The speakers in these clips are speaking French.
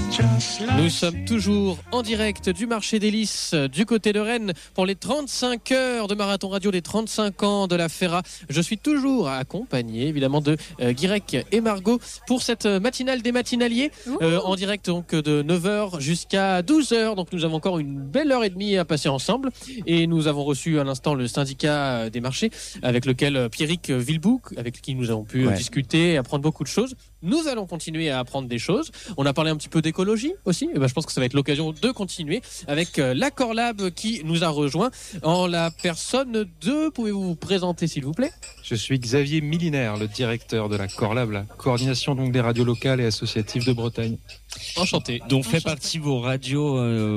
Nous sommes toujours en direct du marché des Lys du côté de Rennes pour les 35 heures de marathon radio des 35 ans de la Ferra. Je suis toujours accompagné évidemment de Guirec et Margot pour cette matinale des matinaliers en direct donc de 9h jusqu'à 12h. Donc nous avons encore une belle heure et demie à passer ensemble et nous avons reçu à l'instant le syndicat des marchés avec lequel Pierrick Villebouc, avec qui nous avons pu discuter et apprendre beaucoup de choses. Nous allons continuer à apprendre des choses. On a parlé un petit peu d'écologie aussi. Et je pense que ça va être l'occasion de continuer avec l'Accord Lab qui nous a rejoint en la personne de... Pouvez-vous vous présenter s'il vous plaît ? Je suis Xavier Millinaire, le directeur de l'Accord Lab, la coordination donc des radios locales et associatives de Bretagne. Enchanté. Dont fait partie vos radios,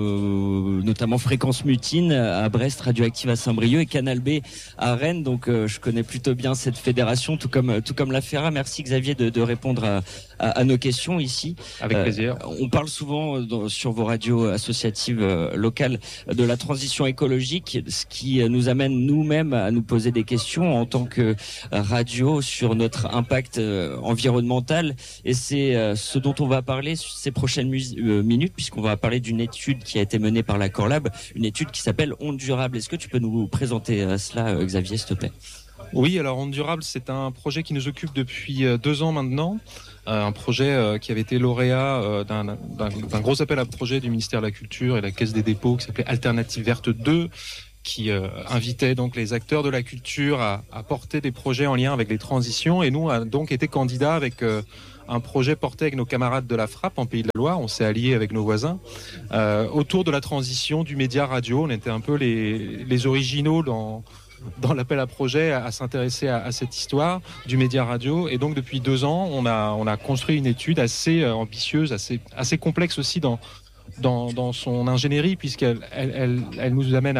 notamment Fréquence Mutine à Brest, Radioactive à Saint-Brieuc et Canal B à Rennes. Donc je connais plutôt bien cette fédération, tout comme la Ferra. Merci Xavier de répondre à nos questions ici. Avec plaisir. On parle souvent sur vos radios associatives locales de la transition écologique, ce qui nous amène nous-mêmes à nous poser des questions en tant que radio sur notre impact environnemental. Et c'est ce dont on va parler ces prochaines minutes, puisqu'on va parler d'une étude qui a été menée par l'Accord Lab, une étude qui s'appelle Ondes Durables. Est-ce que tu peux nous présenter cela, Xavier, s'il te plaît ? Oui, alors Ondes Durables, c'est un projet qui nous occupe depuis 2 ans maintenant. Un projet qui avait été lauréat d'un gros appel à projet du ministère de la Culture et de la Caisse des dépôts qui s'appelait Alternative Verte 2, qui invitait donc les acteurs de la culture à porter des projets en lien avec les transitions. Et nous, on a donc été candidats avec un projet porté avec nos camarades de la Frappe en Pays de la Loire. On s'est alliés avec nos voisins autour de la transition du média radio. On était un peu les originaux dans l'appel à projet à s'intéresser à cette histoire du média radio. Et donc depuis 2 ans, on a construit une étude assez ambitieuse, assez complexe aussi dans son ingénierie, puisqu'elle nous amène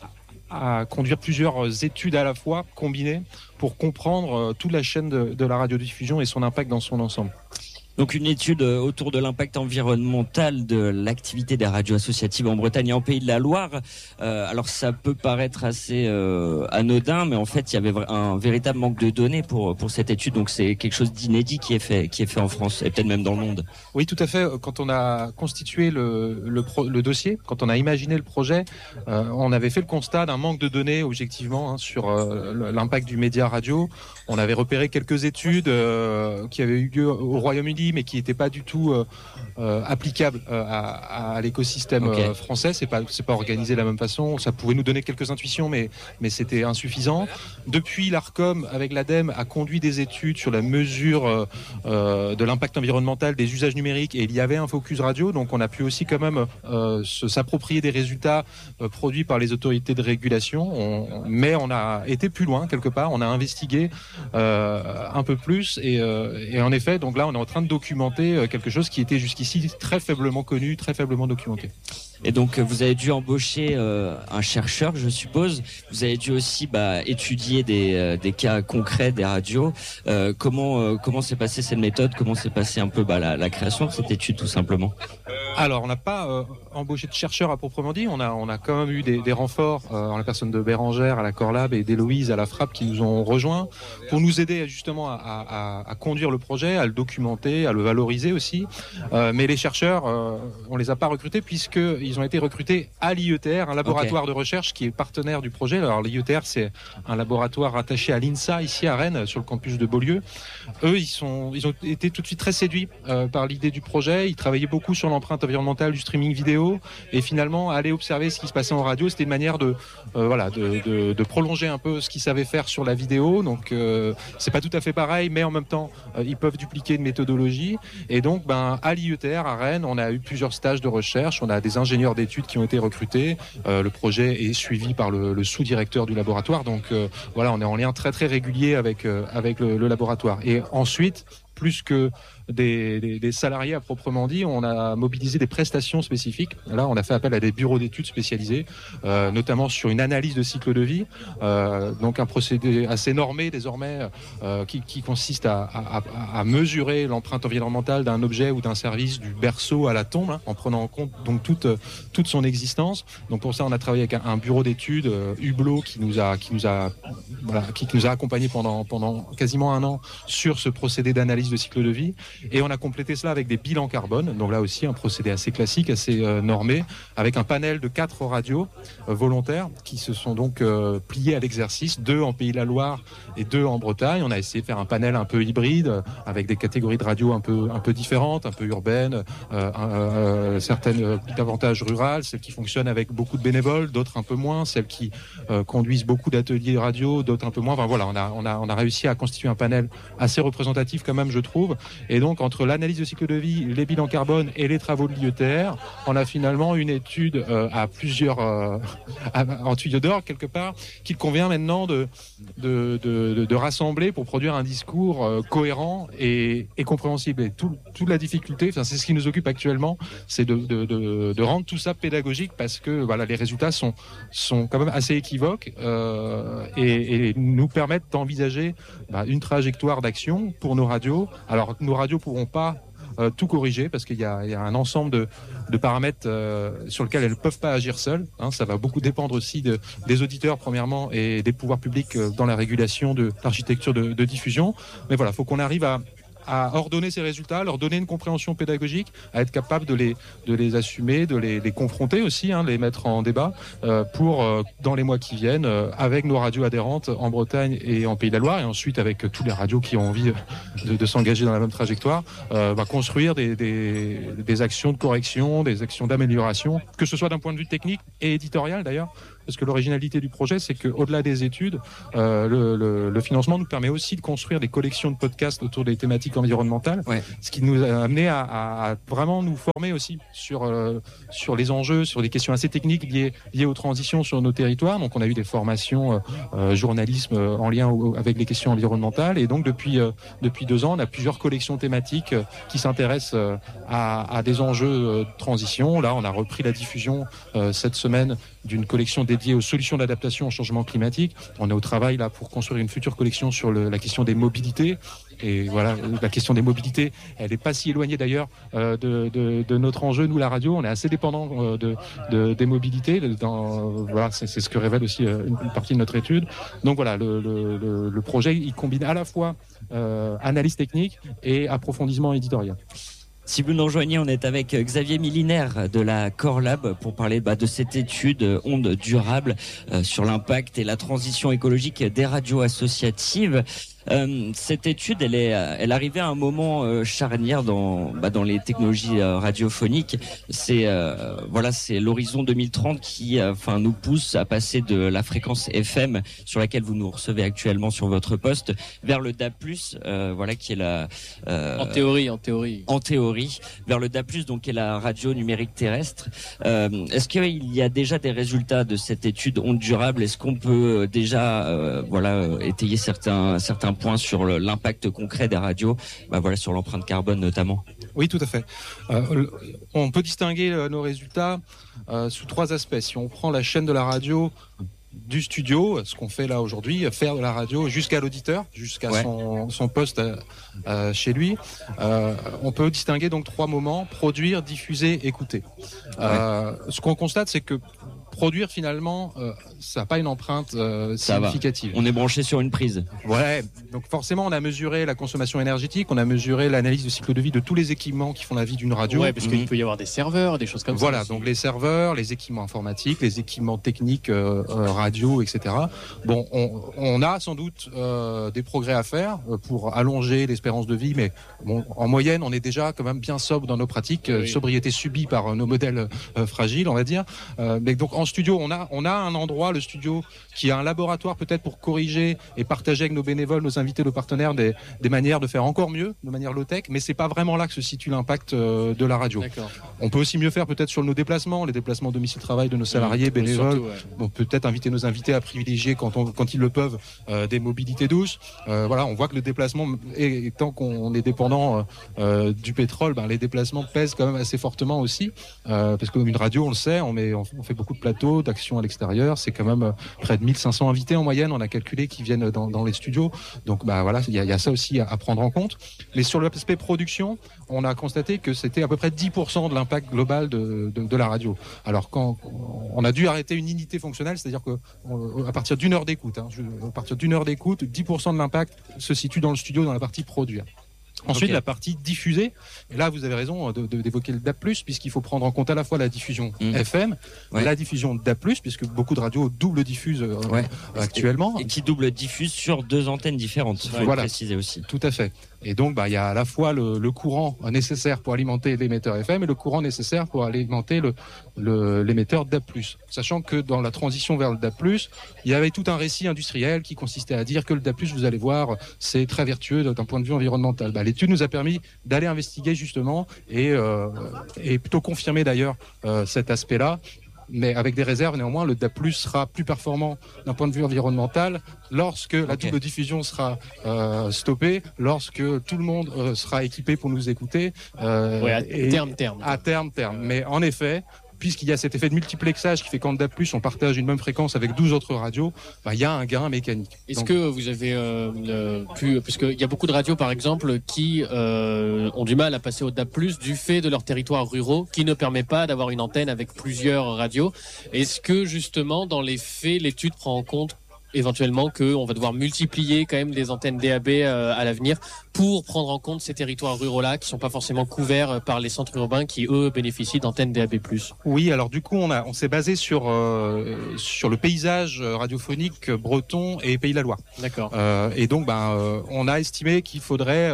à conduire plusieurs études à la fois combinées pour comprendre toute la chaîne de la radiodiffusion et son impact dans son ensemble. Donc une étude autour de l'impact environnemental de l'activité des radios associatives en Bretagne et en Pays de la Loire. Alors ça peut paraître assez anodin, mais en fait il y avait un véritable manque de données pour cette étude. Donc c'est quelque chose d'inédit qui est fait en France et peut-être même dans le monde. Oui, tout à fait. Quand on a constitué le dossier, quand on a imaginé le projet, on avait fait le constat d'un manque de données objectivement sur l'impact du média radio. On avait repéré quelques études qui avaient eu lieu au Royaume-Uni, mais qui n'étaient pas du tout applicables à l'écosystème français. C'est pas organisé de la même façon. Ça pouvait nous donner quelques intuitions, mais c'était insuffisant. Depuis, l'Arcom, avec l'ADEME, a conduit des études sur la mesure de l'impact environnemental des usages numériques, et il y avait un focus radio, donc on a pu aussi quand même s'approprier des résultats produits par les autorités de régulation. Mais on a été plus loin quelque part. On a investigué un peu plus, et en effet, donc là, on est en train de documenter quelque chose qui était jusqu'ici très faiblement connu, très faiblement documenté. Et donc vous avez dû embaucher un chercheur, je suppose. Vous avez dû aussi étudier des cas concrets des radios. Comment s'est passée cette méthode ? Comment s'est passée un peu la création de cette étude, tout simplement ? Alors, on n'a pas embauché de chercheurs à proprement dit. On a quand même eu des renforts en la personne de Bérangère à l'Accord Lab et d'Héloïse à la Frappe qui nous ont rejoints pour nous aider justement à conduire le projet, à le documenter, à le valoriser aussi. Mais les chercheurs, on les a pas recrutés puisqu'ils ont été recrutés à l'IETR, un laboratoire de recherche qui est partenaire du projet. Alors l'IETR, c'est un laboratoire rattaché à l'INSA ici à Rennes, sur le campus de Beaulieu. Eux, ils ont été tout de suite très séduits par l'idée du projet. Ils travaillaient beaucoup sur l'empreinte environnementale du streaming vidéo, et finalement aller observer ce qui se passait en radio, c'était une manière de prolonger un peu ce qu'ils savaient faire sur la vidéo. Donc c'est pas tout à fait pareil, mais en même temps ils peuvent dupliquer une méthodologie. Et donc à l'IETR à Rennes, on a eu plusieurs stages de recherche, on a des ingénieurs d'études qui ont été recrutés. Le projet est suivi par le sous-directeur du laboratoire. Donc on est en lien très très régulier avec le laboratoire. Et ensuite, plus que des salariés à proprement dit, on a mobilisé des prestations spécifiques. Là, on a fait appel à des bureaux d'études spécialisés, notamment sur une analyse de cycle de vie, donc un procédé assez normé désormais, qui consiste à mesurer l'empreinte environnementale d'un objet ou d'un service du berceau à la tombe, en prenant en compte donc toute son existence. Donc pour ça, on a travaillé avec un bureau d'études, Hublot, qui nous a accompagnés pendant quasiment 1 an sur ce procédé d'analyse de cycle de vie. Et on a complété cela avec des bilans carbone. Donc là aussi, un procédé assez classique, assez normé, avec un panel de 4 radios volontaires qui se sont donc pliés à l'exercice, 2 en Pays de la Loire et 2 en Bretagne. On a essayé de faire un panel un peu hybride, avec des catégories de radios un peu différentes, un peu urbaines, certaines davantage rurales, celles qui fonctionnent avec beaucoup de bénévoles, d'autres un peu moins, celles qui conduisent beaucoup d'ateliers radio, d'autres un peu moins. Enfin voilà, on a réussi à constituer un panel assez représentatif quand même, je trouve. Et donc entre l'analyse de cycle de vie, les bilans carbone et les travaux de l'IETR, on a finalement une étude à plusieurs en tuyau d'or quelque part, qu'il convient maintenant de rassembler pour produire un discours cohérent et compréhensible. Et toute la difficulté, enfin, c'est ce qui nous occupe actuellement, c'est de rendre tout ça pédagogique, parce que voilà, les résultats sont quand même assez équivoques et nous permettent d'envisager une trajectoire d'action pour nos radios. Alors nos radios pourront pas tout corriger, parce qu'il y a un ensemble de paramètres sur lesquels elles ne peuvent pas agir seules. Ça va beaucoup dépendre aussi des auditeurs premièrement, et des pouvoirs publics dans la régulation de l'architecture de diffusion. Mais voilà, il faut qu'on arrive à ordonner ces résultats, leur donner une compréhension pédagogique, à être capable de les assumer, de les confronter aussi, les mettre en débat pour, dans les mois qui viennent, avec nos radios adhérentes en Bretagne et en Pays de la Loire, et ensuite avec tous les radios qui ont envie de s'engager dans la même trajectoire, construire des actions de correction, des actions d'amélioration, que ce soit d'un point de vue technique et éditorial d'ailleurs. Parce que l'originalité du projet, c'est qu'au-delà des études, le financement nous permet aussi de construire des collections de podcasts autour des thématiques environnementales, ce qui nous a amené à vraiment nous former aussi sur les enjeux, sur des questions assez techniques liées aux transitions sur nos territoires. Donc on a eu des formations journalisme en lien avec les questions environnementales, et donc depuis 2 ans, on a plusieurs collections thématiques qui s'intéressent à des enjeux de transition. Là, on a repris la diffusion cette semaine d'une collection dédiée aux solutions d'adaptation au changement climatique. On est au travail là pour construire une future collection sur la question des mobilités. Et voilà, la question des mobilités, elle n'est pas si éloignée d'ailleurs de notre enjeu. Nous, la radio, on est assez dépendant des mobilités. Voilà, c'est ce que révèle aussi une partie de notre étude. Donc voilà, le projet, il combine à la fois analyse technique et approfondissement éditorial. Si vous nous rejoignez, on est avec Xavier Millinaire de la Corlab pour parler de cette étude Ondes durables sur l'impact et la transition écologique des radios associatives. Cette étude, elle arrivait à un moment charnière dans les technologies radiophoniques. C'est l'horizon 2030 qui nous pousse à passer de la fréquence FM sur laquelle vous nous recevez actuellement sur votre poste vers le DAB+, qui est la en théorie vers le DAB+, donc qui est la radio numérique terrestre. Est-ce qu'il y a déjà des résultats de cette étude Ondes durables? Est-ce qu'on peut déjà étayer certains points sur l'impact concret des radios, sur l'empreinte carbone notamment? Oui, tout à fait. On peut distinguer nos résultats sous 3 aspects. Si on prend la chaîne de la radio du studio, ce qu'on fait là aujourd'hui, faire de la radio jusqu'à l'auditeur, jusqu'à son poste chez lui, on peut distinguer donc 3 moments: produire, diffuser, écouter. Ce qu'on constate, c'est que produire, finalement, ça n'a pas une empreinte significative. On est branché sur une prise. Ouais, donc forcément, on a mesuré la consommation énergétique, on a mesuré l'analyse de cycle de vie de tous les équipements qui font la vie d'une radio. Ouais, parce qu'il peut y avoir des serveurs, des choses comme ça. Voilà, donc les serveurs, les équipements informatiques, les équipements techniques, radio, etc. Bon, on a sans doute des progrès à faire pour allonger l'espérance de vie, mais bon, en moyenne, on est déjà quand même bien sobre dans nos pratiques, sobriété subie par nos modèles fragiles, on va dire. Mais donc en studio, on a un endroit, le studio, qui est un laboratoire peut-être pour corriger et partager avec nos bénévoles, nos invités, nos partenaires des manières de faire encore mieux, de manière low-tech, mais c'est pas vraiment là que se situe l'impact de la radio. D'accord. On peut aussi mieux faire peut-être sur nos déplacements, les déplacements domicile-travail de nos salariés, bénévoles. Surtout, on peut peut-être inviter nos invités à privilégier quand ils le peuvent des mobilités douces. On voit que le déplacement, tant qu'on est dépendant du pétrole, les déplacements pèsent quand même assez fortement aussi, parce qu'une radio, on le sait, on fait beaucoup de plateaux, d'actions à l'extérieur. C'est quand même près de 1500 invités en moyenne, on a calculé, qui viennent dans les studios. Donc il y a ça aussi à prendre en compte. Mais sur l'aspect production, on a constaté que c'était à peu près 10% de l'impact global de la radio. Alors quand on a dû arrêter une unité fonctionnelle, c'est-à-dire qu'à partir d'une heure d'écoute, 10% de l'impact se situe dans le studio, dans la partie produire. Ensuite, Ok. la partie diffusée. Et là, vous avez raison d'évoquer le DAB+, puisqu'il faut prendre en compte à la fois la diffusion FM, Ouais. la diffusion DAB+, puisque beaucoup de radios double diffusent Ouais. actuellement. Et qui double diffuse sur 2 antennes différentes, il faut Voilà. le préciser aussi. Tout à fait. Et donc, il y a à la fois le courant nécessaire pour alimenter l'émetteur FM et le courant nécessaire pour alimenter l'émetteur DAB+. Sachant que dans la transition vers le DAB+, il y avait tout un récit industriel qui consistait à dire que le DAB+, vous allez voir, c'est très vertueux d'un point de vue environnemental. L'étude nous a permis d'aller investiguer justement et plutôt confirmer d'ailleurs cet aspect-là. Mais avec des réserves, néanmoins, le DAB+ sera plus performant d'un point de vue environnemental lorsque la double diffusion sera stoppée, lorsque tout le monde sera équipé pour nous écouter. À terme. À terme. Mais en effet, puisqu'il y a cet effet de multiplexage qui fait qu'en DAB+, on partage une même fréquence avec 12 autres radios, il y a un gain mécanique. Est-ce que vous avez puisqu'il y a beaucoup de radios par exemple qui ont du mal à passer au DAB+, du fait de leurs territoires ruraux, qui ne permet pas d'avoir une antenne avec plusieurs radios. Est-ce que justement, dans les faits, l'étude prend en compte éventuellement qu'on va devoir multiplier quand même les antennes DAB à l'avenir pour prendre en compte ces territoires ruraux-là qui sont pas forcément couverts par les centres urbains qui, eux, bénéficient d'antennes DAB+. Oui, alors du coup, on s'est basé sur le paysage radiophonique breton et Pays de la Loire. D'accord. Et donc, on a estimé qu'il faudrait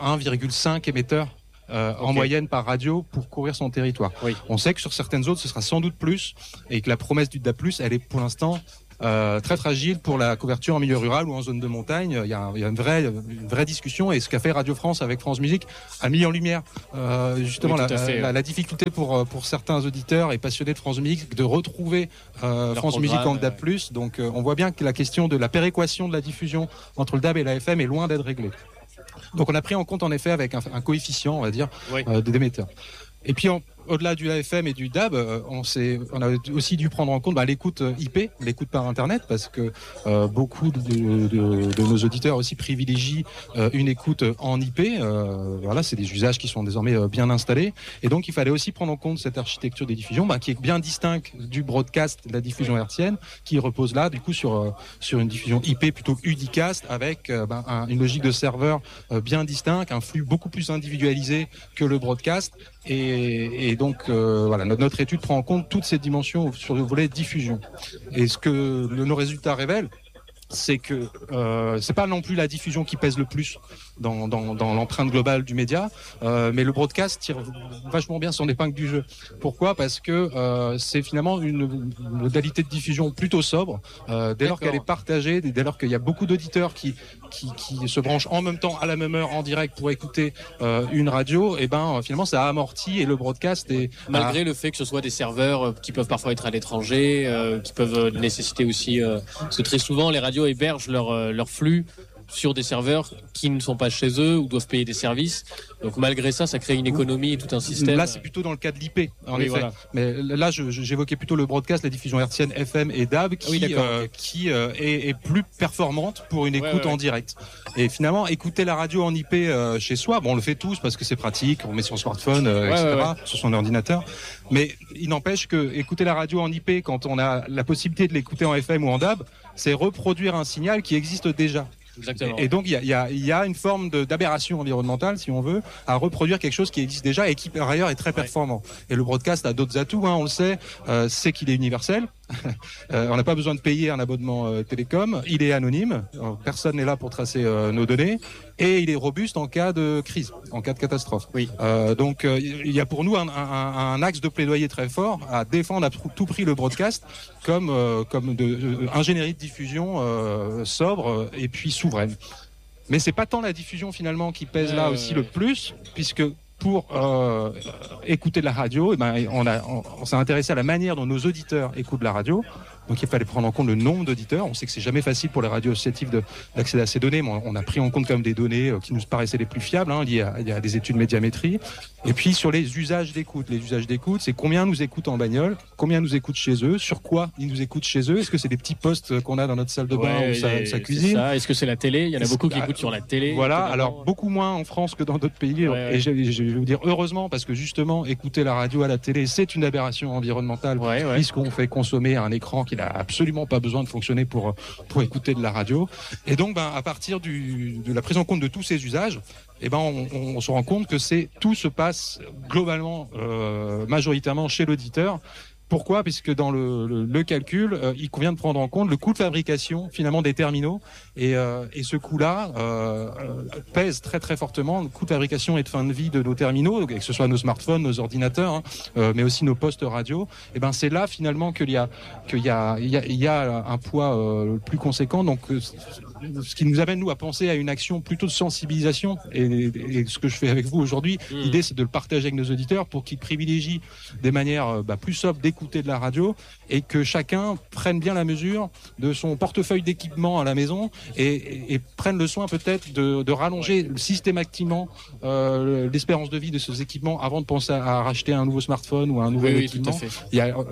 1,5 émetteurs en moyenne par radio pour couvrir son territoire. Oui. On sait que sur certaines zones, ce sera sans doute plus et que la promesse du DAB+, elle est pour l'instant très fragile pour la couverture en milieu rural ou en zone de montagne. Il y a une vraie discussion et ce qu'a fait Radio France avec France Musique a mis en lumière justement la difficulté pour certains auditeurs et passionnés de France Musique de retrouver France Musique en DAB+. Donc on voit bien que la question de la péréquation de la diffusion entre le DAB et la FM est loin d'être réglée. Donc on a pris en compte en effet avec un coefficient, on va dire, d'émetteurs. Et puis au-delà du FM et du DAB, on a aussi dû prendre en compte l'écoute IP, l'écoute par Internet, parce que beaucoup de nos auditeurs aussi privilégient une écoute en IP. Voilà, c'est des usages qui sont désormais bien installés. Et donc, il fallait aussi prendre en compte cette architecture des diffusions, qui est bien distincte du broadcast, de la diffusion hertzienne, qui repose là, du coup, sur une diffusion IP plutôt udicast, avec une logique de serveur bien distincte, un flux beaucoup plus individualisé que le broadcast. Et donc, notre étude prend en compte toutes ces dimensions sur le volet diffusion. Et ce que nos résultats révèlent, c'est que c'est pas non plus la diffusion qui pèse le plus dans l'empreinte globale du média, mais le broadcast tire vachement bien son épingle du jeu. Pourquoi ? Parce que c'est finalement une modalité de diffusion plutôt sobre, dès lors qu'elle est partagée, dès lors qu'il y a beaucoup d'auditeurs qui se branchent en même temps, à la même heure, en direct pour écouter une radio, et finalement ça amortit et le broadcast est... Malgré le fait que ce soit des serveurs qui peuvent parfois être à l'étranger, qui peuvent nécessiter aussi... parce que très souvent les radios hébergent leur flux sur des serveurs qui ne sont pas chez eux ou doivent payer des services. Donc malgré ça, ça crée une économie et tout un système. Là, c'est plutôt dans le cas de l'IP, en effet. Voilà. Mais là, j'évoquais plutôt le broadcast, la diffusion hertzienne FM et DAB, qui est plus performante pour une écoute en direct. Et finalement, écouter la radio en IP chez soi, on le fait tous parce que c'est pratique, on met sur son smartphone, etc., sur son ordinateur. Mais il n'empêche que écouter la radio en IP quand on a la possibilité de l'écouter en FM ou en DAB, c'est reproduire un signal qui existe déjà. Exactement. Et donc il y a une forme d'aberration environnementale, si on veut, à reproduire quelque chose qui existe déjà et qui par ailleurs est très performant. Et le broadcast a d'autres atouts, on le sait, c'est qu'il est universel. On n'a pas besoin de payer un abonnement télécom, il est anonyme, personne n'est là pour tracer nos données, et il est robuste en cas de crise, en cas de catastrophe. Oui. Donc il y a pour nous un axe de plaidoyer très fort à défendre à tout prix le broadcast comme ingénierie de diffusion sobre et puis souveraine. Mais c'est pas tant la diffusion finalement qui pèse là aussi le plus, puisque pour écouter de la radio, on s'est intéressé à la manière dont nos auditeurs écoutent la radio. Donc il fallait prendre en compte le nombre d'auditeurs. On sait que c'est jamais facile pour les radios associatives d'accéder à ces données, mais on a pris en compte quand même des données qui nous paraissaient les plus fiables, liées à des études médiamétrie. Et puis sur les usages d'écoute. Les usages d'écoute, c'est combien nous écoutent en bagnole, combien nous écoutent chez eux, sur quoi ils nous écoutent chez eux. Est-ce que c'est des petits postes qu'on a dans notre salle de bain ou sa cuisine ? Est-ce que c'est la télé ? Il y en a beaucoup qui écoutent sur la télé. Voilà, alors beaucoup moins en France que dans d'autres pays. Et je vais vous dire heureusement, parce que justement, écouter la radio à la télé, c'est une aberration environnementale, puisqu'on fait consommer un écran qui qu'il a absolument pas besoin de fonctionner pour écouter de la radio. Et donc, à partir de la prise en compte de tous ces usages, on se rend compte que tout se passe globalement, majoritairement chez l'auditeur. Pourquoi ? Puisque dans le calcul, il convient de prendre en compte le coût de fabrication finalement des terminaux et ce coût-là pèse très très fortement le coût de fabrication et de fin de vie de nos terminaux, que ce soit nos smartphones, nos ordinateurs, mais aussi nos postes radio. C'est là finalement qu'il y a un poids plus conséquent. Donc ce qui nous amène nous à penser à une action plutôt de sensibilisation et ce que je fais avec vous aujourd'hui, l'idée c'est de le partager avec nos auditeurs pour qu'ils privilégient des manières plus sobres d'écouter de la radio et que chacun prenne bien la mesure de son portefeuille d'équipement à la maison et prenne le soin peut-être de rallonger systématiquement l'espérance de vie de ces équipements avant de penser à racheter un nouveau smartphone ou un nouvel équipement. Tout à fait.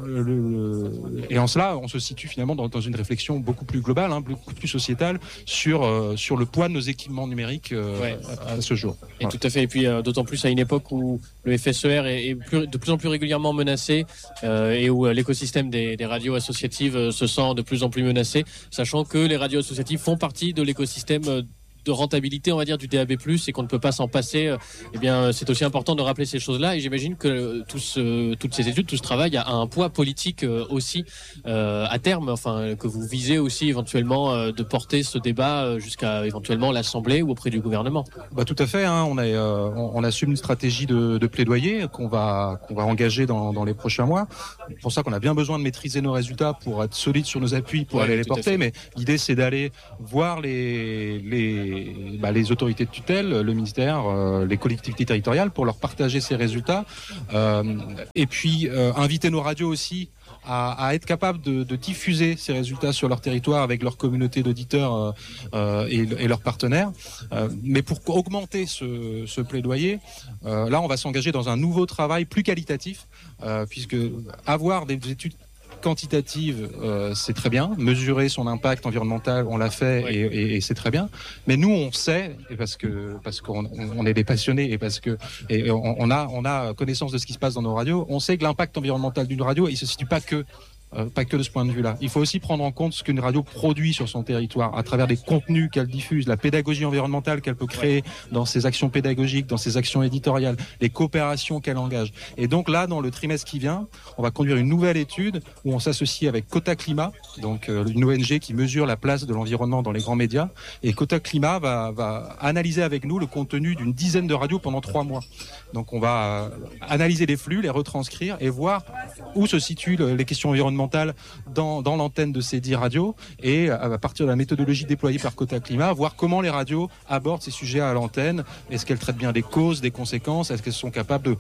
Et en cela, on se situe finalement dans une réflexion beaucoup plus globale, beaucoup plus sociétale sur le poids de nos équipements numériques à ce jour. Et tout à fait. Et puis d'autant plus à une époque où le FSER est de plus en plus régulièrement menacé et où l'écosystème des radios associatives se sent de plus en plus menacé, sachant que les radios associatives font partie de l'écosystème de rentabilité, on va dire, du DAB+, et qu'on ne peut pas s'en passer. C'est aussi important de rappeler ces choses-là. Et j'imagine que toutes ces études, tout ce travail a un poids politique aussi à terme, enfin que vous visez aussi éventuellement de porter ce débat jusqu'à éventuellement l'Assemblée ou auprès du gouvernement. Tout à fait. On assume une stratégie de plaidoyer qu'on va engager dans les prochains mois. C'est pour ça qu'on a bien besoin de maîtriser nos résultats pour être solide sur nos appuis, pour aller les porter. Mais l'idée, c'est d'aller voir les autorités de tutelle, le ministère, les collectivités territoriales pour leur partager ces résultats. Et puis inviter nos radios aussi à être capables de diffuser ces résultats sur leur territoire avec leur communauté d'auditeurs et leurs partenaires. Mais pour augmenter ce plaidoyer, là on va s'engager dans un nouveau travail plus qualitatif, puisque avoir des études quantitative, c'est très bien. Mesurer son impact environnemental, on l'a fait et c'est très bien. Mais nous, on sait, et parce qu'on est des passionnés et on a connaissance de ce qui se passe dans nos radios, on sait que l'impact environnemental d'une radio, il se situe pas que de ce point de vue-là. Il faut aussi prendre en compte ce qu'une radio produit sur son territoire à travers les contenus qu'elle diffuse, la pédagogie environnementale qu'elle peut créer dans ses actions pédagogiques, dans ses actions éditoriales, les coopérations qu'elle engage. Et donc là, dans le trimestre qui vient, on va conduire une nouvelle étude où on s'associe avec Cota Climat, donc une ONG qui mesure la place de l'environnement dans les grands médias. Et Cota Climat va analyser avec nous le contenu d'une dizaine de radios pendant 3 mois. Donc on va analyser les flux, les retranscrire et voir où se situent les questions environnementales dans l'antenne de ces 10 radios et à partir de la méthodologie déployée par Cota Climat, voir comment les radios abordent ces sujets à l'antenne. Est-ce qu'elles traitent bien des causes, des conséquences? Est-ce qu'elles sont capables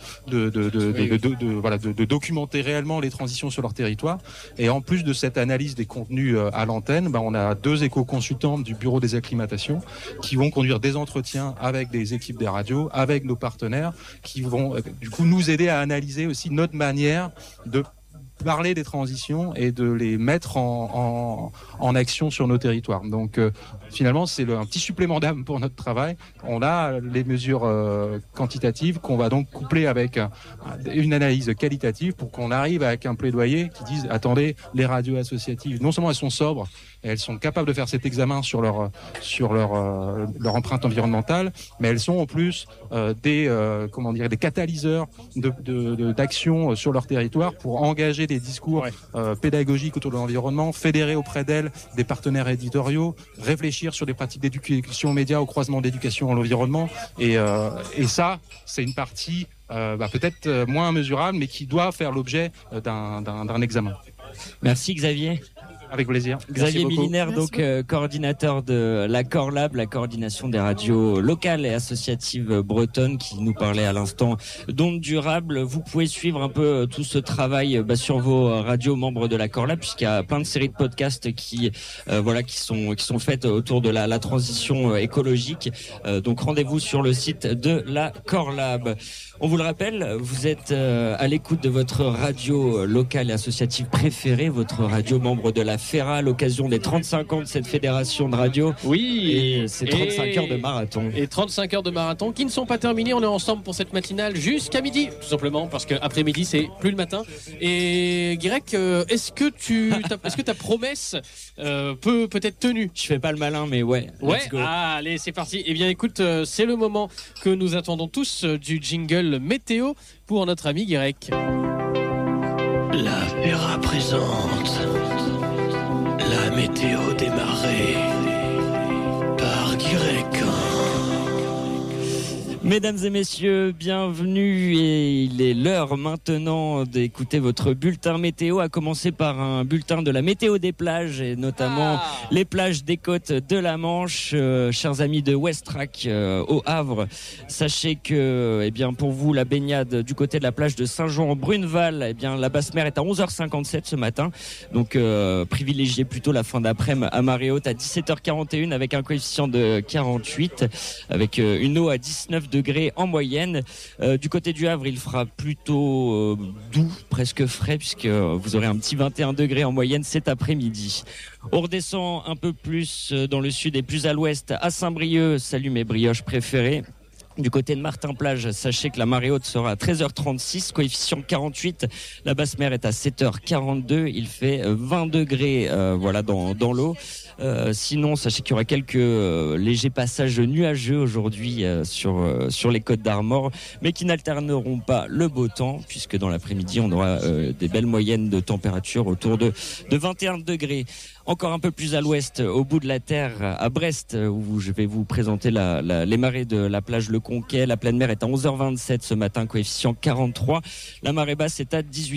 de documenter réellement les transitions sur leur territoire? Et en plus de cette analyse des contenus à l'antenne, on a 2 éco-consultantes du bureau des acclimatations qui vont conduire des entretiens avec des équipes des radios, avec nos partenaires, qui vont du coup nous aider à analyser aussi notre manière de parler des transitions et de les mettre en action sur nos territoires. Donc finalement, c'est un petit supplément d'âme pour notre travail. On a les mesures quantitatives qu'on va donc coupler avec une analyse qualitative pour qu'on arrive avec un plaidoyer qui dise attendez, les radios associatives, non seulement elles sont sobres, et elles sont capables de faire cet examen sur leur empreinte environnementale, mais elles sont en plus des catalyseurs d'action sur leur territoire pour engager des discours pédagogiques autour de l'environnement, fédérer auprès d'elles des partenaires éditoriaux, réfléchir sur des pratiques d'éducation aux médias, au croisement d'éducation à l'environnement. Et ça, c'est une partie peut-être moins mesurable, mais qui doit faire l'objet d'un examen. Merci Xavier. Avec plaisir. Xavier Miliner, donc coordinateur de la Corlab, la coordination des radios locales et associatives bretonnes, qui nous parlait à l'instant d'ondes durables. Vous pouvez suivre un peu tout ce travail sur vos radios membres de la Corlab, puisqu'il y a plein de séries de podcasts qui sont faites autour de la transition écologique. Donc rendez-vous sur le site de la Corlab. On vous le rappelle, vous êtes à l'écoute de votre radio locale et associative préférée, votre radio membre de la FERA à l'occasion des 35 ans de cette fédération de radio. Oui. Et c'est 35 heures de marathon. Et 35 heures de marathon qui ne sont pas terminées. On est ensemble pour cette matinale jusqu'à midi, tout simplement, parce qu'après-midi, c'est plus le matin. Et Guirec, est-ce que ta promesse peut-être tenue? Je fais pas le malin, mais ouais. Ouais, allez, c'est parti. Eh bien, écoute, c'est le moment que nous attendons tous du jingle météo pour notre ami Guirec. La FERA présente la météo des marées par Guirec. Mesdames et messieurs, bienvenue et il est l'heure maintenant d'écouter votre bulletin météo, à commencer par un bulletin de la météo des plages et notamment les plages des côtes de la Manche. Chers amis de Westrac au Havre, sachez que pour vous la baignade du côté de la plage de Saint-Jean-Bruneval, la basse mer est à 11h57 ce matin, donc privilégiez plutôt la fin d'après-midi à marée haute à 17h41 avec un coefficient de 48, avec une eau à 19 degrés en moyenne. Du côté du Havre, il fera plutôt doux, presque frais, puisque vous aurez un petit 21 degrés en moyenne cet après-midi. On redescend un peu plus dans le sud et plus à l'ouest, à Saint-Brieuc. Salut mes brioches préférées. Du côté de Martin-Plage, sachez que la marée haute sera à 13h36, coefficient 48. La basse mer est à 7h42. Il fait 20 degrés dans l'eau. Sinon, sachez qu'il y aura quelques légers passages nuageux aujourd'hui sur les côtes d'Armor, mais qui n'alterneront pas le beau temps, puisque dans l'après-midi, on aura des belles moyennes de température autour de 21 degrés. Encore un peu plus à l'ouest, au bout de la terre, à Brest, où je vais vous présenter les marées de la plage Le Conquet. La pleine mer est à 11h27 ce matin, coefficient 43. La marée basse est à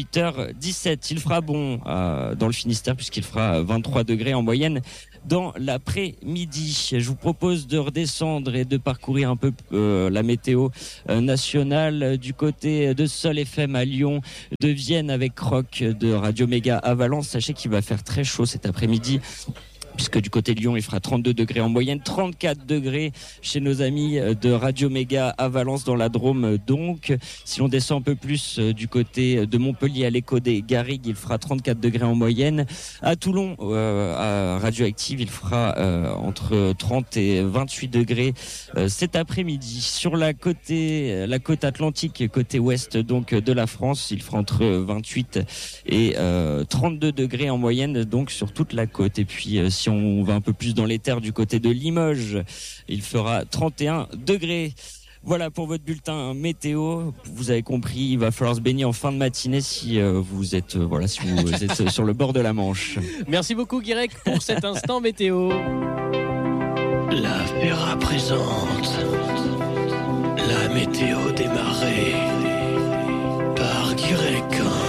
18h17. Il fera bon dans le Finistère, puisqu'il fera 23 degrés en moyenne dans l'après-midi. Je vous propose de redescendre et de parcourir un peu la météo nationale du côté de Sol FM à Lyon, de Vienne avec Croc, de Radio Méga à Valence. Sachez qu'il va faire très chaud cet après-midi, puisque du côté de Lyon, il fera 32 degrés en moyenne, 34 degrés chez nos amis de Radio Méga à Valence dans la Drôme. Donc, si l'on descend un peu plus du côté de Montpellier à l'Écho des Garrigues, il fera 34 degrés en moyenne. À Toulon, à Radioactive, il fera entre 30 et 28 degrés cet après-midi. Sur la côte atlantique, côté ouest donc de la France, il fera entre 28 et 32 degrés en moyenne, donc sur toute la côte. Et puis, si on va un peu plus dans les terres du côté de Limoges, il fera 31 degrés. Voilà pour votre bulletin météo. Vous avez compris, il va falloir se baigner en fin de matinée si vous êtes sur le bord de la Manche. Merci beaucoup Guirec pour cet instant météo. La FERA présente la météo des marées par Guirec.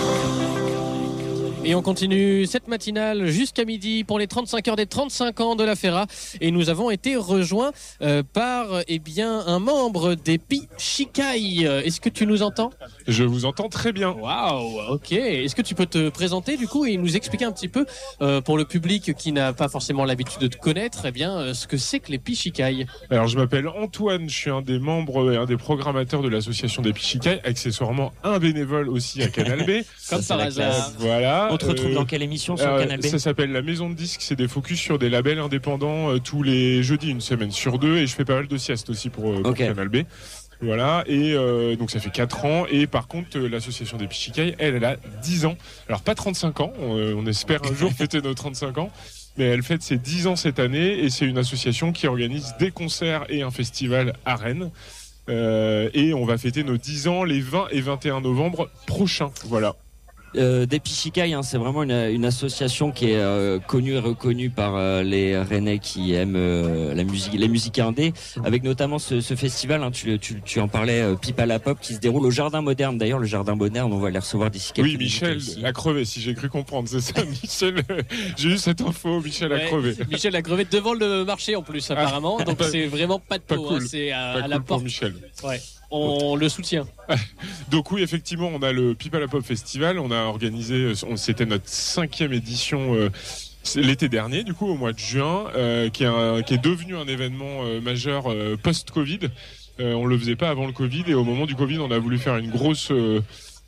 Et on continue cette matinale jusqu'à midi pour les 35 heures des 35 ans de la FERA. Et nous avons été rejoints par un membre des Pichikai. Est-ce que tu nous entends ? Je vous entends très bien. Waouh, ok. Est-ce que tu peux te présenter du coup et nous expliquer un petit peu pour le public qui n'a pas forcément l'habitude de te connaître, ce que c'est que les Pichikai ? Alors je m'appelle Antoine, je suis un des membres et un des programmateurs de l'association des Pichikai, accessoirement un bénévole aussi à Canal B. Comme par hasard. Voilà. On te retrouve dans quelle émission sur Canal B ? Ça s'appelle La Maison de Disques, c'est des focus sur des labels indépendants tous les jeudis, une semaine sur deux, et je fais pas mal de siestes aussi pour Canal B. Voilà, et donc ça fait 4 ans, et par contre l'association des Pichikai, elle a 10 ans, alors pas 35 ans, on espère un jour fêter nos 35 ans, mais elle fête ses 10 ans cette année, et c'est une association qui organise des concerts et un festival à Rennes. Et on va fêter nos 10 ans les 20 et 21 novembre prochains, voilà. Des Pichikai, c'est vraiment une association qui est connue et reconnue par les Rennais qui aiment les musiques indé, avec notamment ce festival, tu en parlais, Pipe à la Pop, qui se déroule au Jardin Moderne. D'ailleurs, le Jardin Moderne, on va les recevoir d'ici quelques minutes. Oui, Michel a crevé, si j'ai cru comprendre, c'est ça, Michel. J'ai eu cette info, Michel a crevé. Michel a crevé devant le marché en plus, apparemment, donc c'est vraiment pas de peau, cool. C'est à pas la cool porte. pour Michel. Ouais. On le soutient. Donc oui, effectivement, on a le Pipe à la Pop Festival. On a organisé, c'était notre 5e édition l'été dernier, du coup au mois de juin, qui est devenu un événement majeur post-Covid. On le faisait pas avant le Covid, et au moment du Covid, on a voulu faire une grosse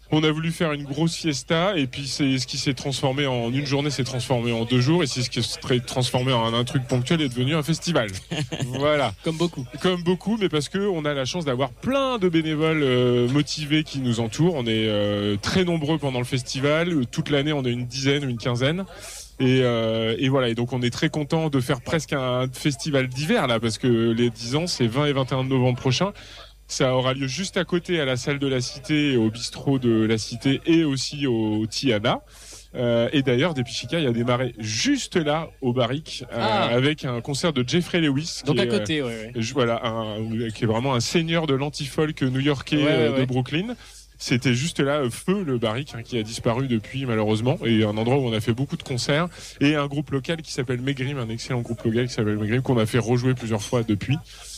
On a voulu faire une grosse fiesta et puis c'est ce qui s'est transformé en une journée, s'est transformé en 2 jours et c'est ce qui s'est transformé en un truc ponctuel est devenu un festival. Voilà. Comme beaucoup, mais parce que on a la chance d'avoir plein de bénévoles motivés qui nous entourent. On est très nombreux pendant le festival. Toute l'année, on est une dizaine ou une quinzaine. Et voilà. Et donc, on est très content de faire presque un festival d'hiver là, parce que les 10 ans, c'est 20 et 21 novembre prochain. Ça aura lieu juste à côté à la salle de la Cité, au bistrot de la Cité et aussi au Tiana. Et d'ailleurs, Depichica, il a démarré juste là au Barrick avec un concert de Jeffrey Lewis. Donc à côté, ouais. Voilà, qui est vraiment un seigneur de l'anti-folk new-yorkais de Brooklyn. C'était juste là, Feu, le Barrick, qui a disparu depuis malheureusement, et un endroit où on a fait beaucoup de concerts, et un groupe local qui s'appelle Megrim, un excellent groupe local qui s'appelle Megrim, qu'on a fait rejouer plusieurs fois depuis.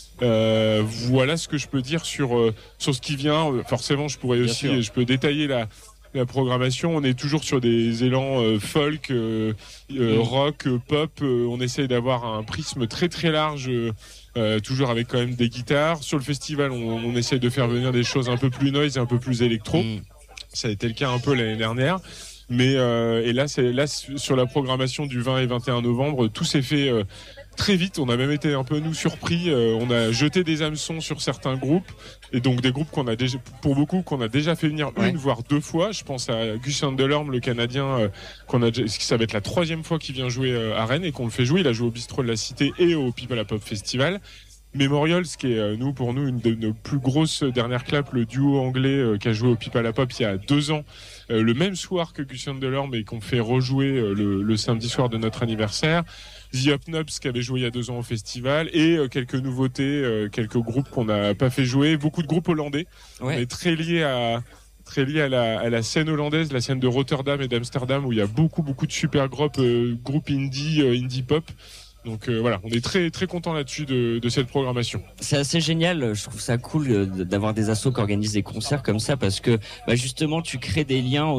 Voilà ce que je peux dire sur ce qui vient. Forcément, je pourrais aussi, je peux détailler la programmation. On est toujours sur des élans folk, rock, pop. On essaye d'avoir un prisme très très large, toujours avec quand même des guitares. Sur le festival, on essaye de faire venir des choses un peu plus noise et un peu plus électro. Ça a été le cas un peu l'année dernière. Mais et là, sur la programmation du 20 et 21 novembre, tout s'est fait très vite. On a même été un peu nous surpris. On a jeté des hameçons sur certains groupes, et donc des groupes qu'on a déjà, pour beaucoup, qu'on a déjà fait venir une voire 2 fois. Je pense à Gus Delorme, le Canadien, ça va être la 3e fois qu'il vient jouer à Rennes et qu'on le fait jouer. Il a joué au bistrot de la Cité et au People à Pop Festival. Memorial, ce qui est pour nous une de nos plus grosses dernières claps, le duo anglais qui a joué au Pipe à la Pop il y a 2 ans, le même soir que Gus Delorme, et qu'on fait rejouer le samedi soir de notre anniversaire. The Up-Nubs qui avait joué il y a 2 ans au festival, et quelques nouveautés, quelques groupes qu'on n'a pas fait jouer, beaucoup de groupes hollandais. On est très lié à la scène hollandaise, la scène de Rotterdam et d'Amsterdam, où il y a beaucoup de super groupes indie pop. Donc voilà, on est très très content là-dessus de cette programmation. C'est assez génial, je trouve ça cool d'avoir des assos qui organisent des concerts comme ça, parce que justement tu crées des liens